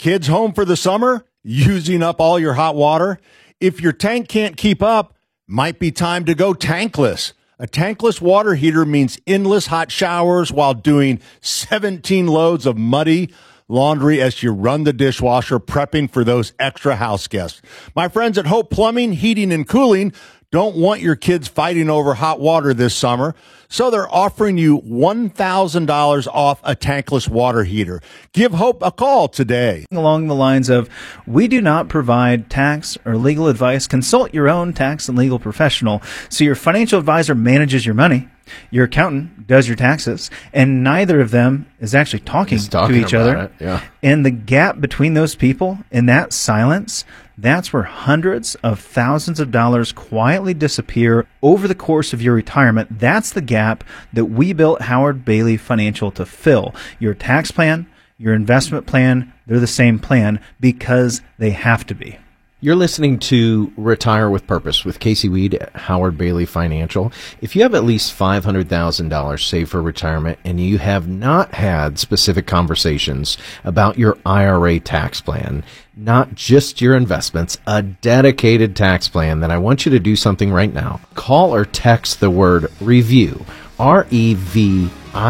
kids home for the summer? Using up all your hot water? If your tank can't keep up, might be time to go tankless. A tankless water heater means endless hot showers while doing 17 loads of muddy laundry as you run the dishwasher, prepping for those extra house guests. My friends at Hope Plumbing, Heating, and Cooling don't want your kids fighting over hot water this summer, so they're offering you $1,000 off a tankless water heater. Give Hope a call today. Along the lines of, we do not provide tax or legal advice. Consult your own tax and legal professional so your financial advisor manages your money. Your accountant does your taxes, and neither of them is actually talking to each other. Yeah. And the gap between those people in that silence, that's where hundreds of thousands of dollars quietly disappear over the course of your retirement. That's the gap that we built Howard Bailey Financial to fill. Your tax plan, your investment plan, they're the same plan because they have to be. You're listening to Retire with Purpose with Casey Weed at Howard Bailey Financial. If you have at least $500,000 saved for retirement and you have not had specific conversations about your IRA tax plan, not just your investments, a dedicated tax plan, then I want you to do something right now. Call or text the word REVIEW, REVIEW,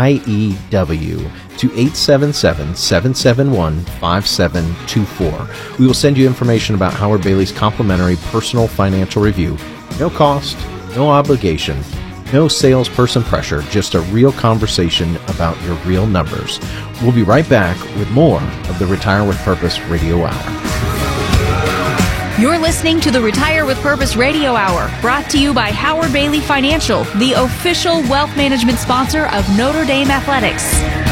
to 877-771-5724. We will send you information about Howard Bailey's complimentary personal financial review. No cost, no obligation, no salesperson pressure, just a real conversation about your real numbers. We'll be right back with more of the Retire with Purpose Radio Hour. You're listening to the Retire with Purpose Radio Hour, brought to you by Howard Bailey Financial, the official wealth management sponsor of Notre Dame Athletics.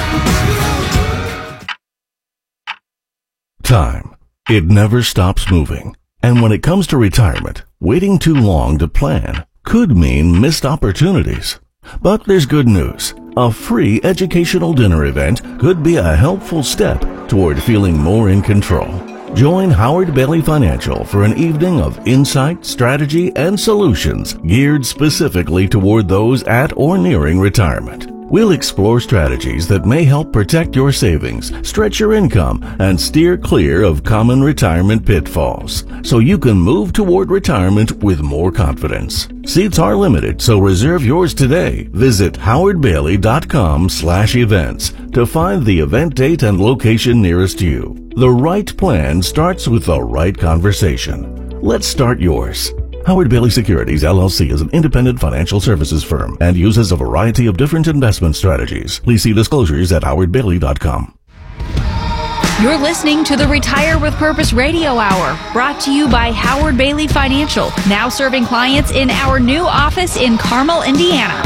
Time. It never stops moving. And when it comes to retirement, waiting too long to plan could mean missed opportunities. But there's good news. A free educational dinner event could be a helpful step toward feeling more in control. Join Howard Bailey Financial for an evening of insight, strategy, and solutions geared specifically toward those at or nearing retirement. We'll explore strategies that may help protect your savings, stretch your income, and steer clear of common retirement pitfalls, so you can move toward retirement with more confidence. Seats are limited, so reserve yours today. Visit howardbailey.com/events to find the event date and location nearest you. The right plan starts with the right conversation. Let's start yours. Howard Bailey Securities, LLC is an independent financial services firm and uses a variety of different investment strategies. Please see disclosures at howardbailey.com. You're listening to the Retire with Purpose Radio Hour, brought to you by Howard Bailey Financial, now serving clients in our new office in Carmel, Indiana.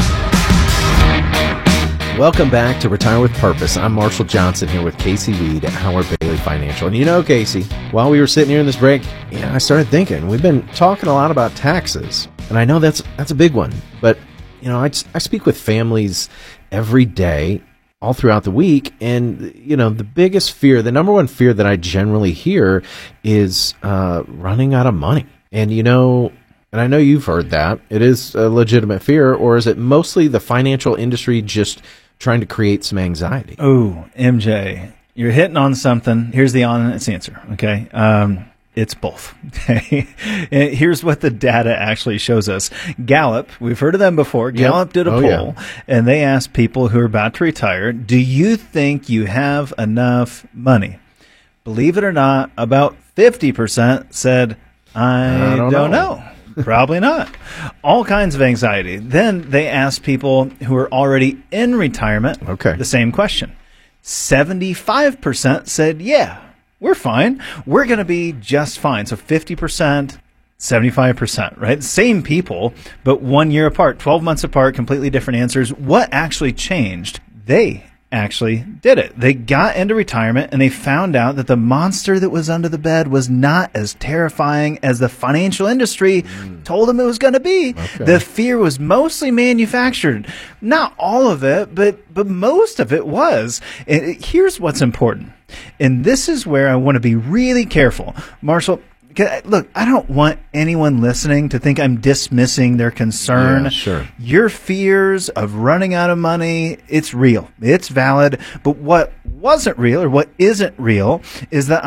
Welcome back to Retire with Purpose. I'm Marshall Johnson here with Casey Weed at Howard Bailey Financial. And you know, Casey, while we were sitting here in this break, I started thinking, we've been talking a lot about taxes. And I know that's a big one. But, I speak with families every day, all throughout the week. And, the biggest fear, the number one fear that I generally hear is running out of money. And, and I know you've heard that. It is a legitimate fear. Or is it mostly the financial industry just trying to create some anxiety? Oh, MJ, you're hitting on something. Here's the honest answer, okay? It's both. Okay. Here's what the data actually shows us. Gallup, we've heard of them before. Gallup did a poll, and they asked people who are about to retire, do you think you have enough money? Believe it or not, about 50% said, I don't know. Probably not. All kinds of anxiety. Then they asked people who are already in retirement the same question. 75% said, yeah, we're fine. We're going to be just fine. So 50%, 75%, right? Same people, but 1 year apart, 12 months apart, completely different answers. What actually changed? They actually did it. They got into retirement and they found out that the monster that was under the bed was not as terrifying as the financial industry told them it was going to be. The fear was mostly manufactured. Not all of it, but most of it was. And here's what's important. And this is where I want to be really careful. Marshall, look, I don't want anyone listening to think I'm dismissing their concern. Yeah, sure. Your fears of running out of money, it's real. It's valid. But what wasn't real or what isn't real is that